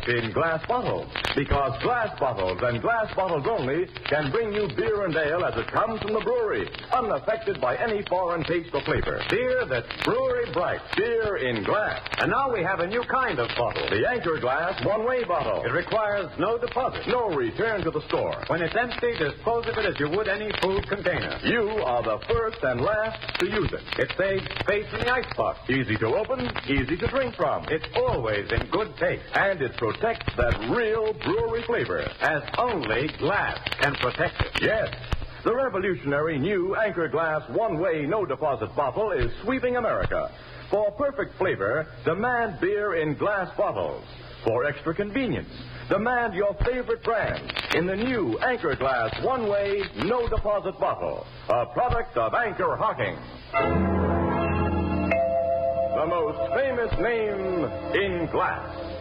in glass bottles. Because glass bottles and glass bottles only can bring you beer and ale as it comes from the brewery, unaffected by any foreign taste or flavor. Beer that's brewery bright. Beer in glass. And now we have a new kind of bottle. The Anchor Glass one-way bottle. It requires no deposit. No return to the store. When it's empty, dispose of it as you would any food container. You are the first and last to use it. It saves space in the icebox. Easy to open, easy to drink from. It's always in good taste. And it protects that real brewery flavor. As only glass can protect it. Yes. The revolutionary new Anchor Glass one-way no-deposit bottle is sweeping America. For perfect flavor, demand beer in glass bottles. For extra convenience, demand your favorite brand in the new Anchor Glass one-way no-deposit bottle. A product of Anchor Hocking. The most famous name in glass.